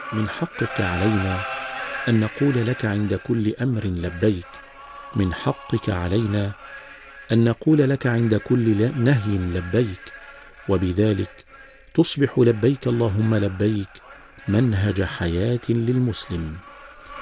من حقك علينا أن نقول لك عند كل أمر لبيك، من حقك علينا أن نقول لك عند كل نهي لبيك، وبذلك تصبح لبيك اللهم لبيك منهج حياة للمسلم.